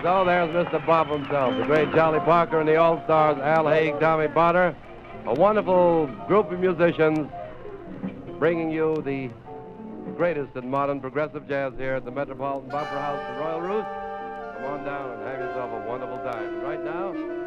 So there's Mr. Bob himself, the great Jolly Parker and the All-Stars, Al Haig, Tommy Potter, a wonderful group of musicians bringing you the greatest in modern progressive jazz here at the Metropolitan Opera House, the Royal Roost. Come on down and have yourself a wonderful time. Right now,